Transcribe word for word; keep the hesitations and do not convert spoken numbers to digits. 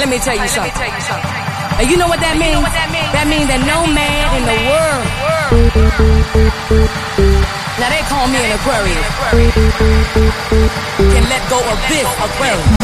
let me tell you something. And you know what that means? That means that no man in the world. Now they call me an Aquarius. Can let go of this Aquarius.